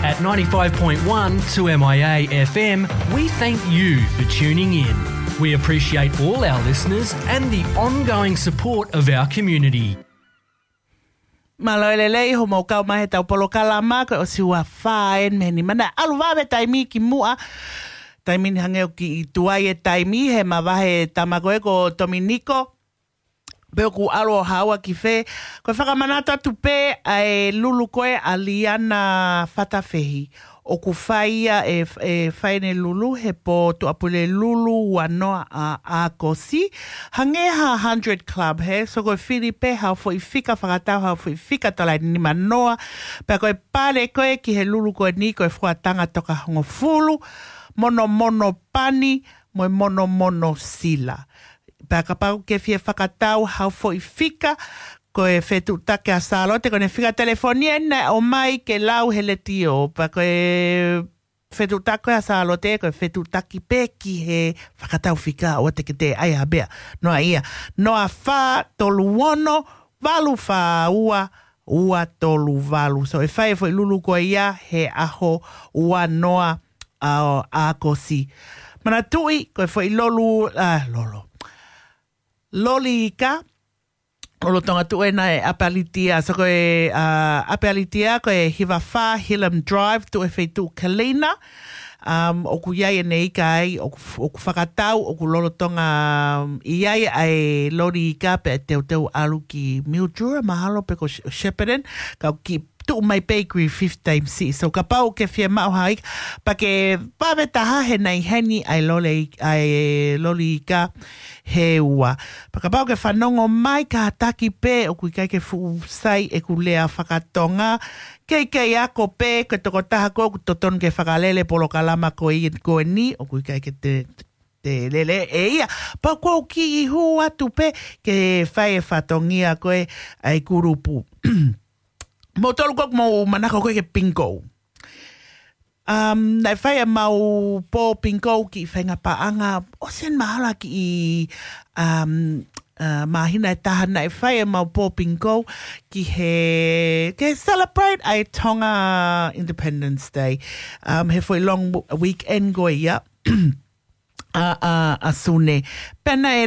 At 95.1 2MIA FM, we thank you for tuning in. We appreciate all our listeners and the ongoing support of our community. Maloelelei ho mau kau mahe tau polo kalama ko o siwa whaen me ni mana aluwawe taimi ki mua taimi ni hangeo ki i tuai e taimi he mawahe tamagoe ko Dominico peo ku alo hawa ki fe ko whakamanata tupe ai lulu koe a Liana Fatafehi o ku whaia e whaine lulu he po tu apule lulu wanoa a kosi hangeha 100 Club he so koe Filipe hao fo i fika whakatau hao fo i fika talai ni manoa pea koe pare koe ki he lulu koe ni koe fuatanga toka hongo fulu mono pani moi mono sila pea kapau ke fie whakatau hao fo i fika koe whetu take a salote, koe ne whika telefonia na o mai ke lau hele tio, pa koe whetu take a salote, koe whetu taki peki he whakatau whika o te ke te ai habea. Noa ia, noa wha tolu wono, walu wha ua tolu walu. So e whae fo i lulu koe ia he aho ua noa a kosi. Mana tui, koe fo i loli ika, Olo tonga tu e nai Apalitia, so koe Apalitia, koe hiwa wha, Hillam Drive, tu e whaitu Kalina, o ku iai e nei kai, o ku whakatau, o ku lolo tonga iai ai lori ika pe teu alu ki Mildura, mahalo pe ko Shepparton, ka ki tu mai bakery 15C. So ka pau ke fia mau haik, pa ke pawe taha he nei heni ai loli ika he ua. Pa ka pau ke whanongo mai ka taki pe o kui kai ke fu sai e ku lea whakatonga. Kei ako pe ke toko taha ko ku toton ke whakalele polo kalama ko ni o kui kai ke te lele e ia. Pa kou ki i hua tu pe ke whae whatongia koe ai kurupu. Mo tolu kok mo manako koe ke pinko. Nai whaia mau po pinko ki whainga paanga o sen mahala ki i mahina e taha nai whaia mau po pinko ki ke celebrate ai Tonga Independence Day. He foi long weekend goe ia a sune. Pena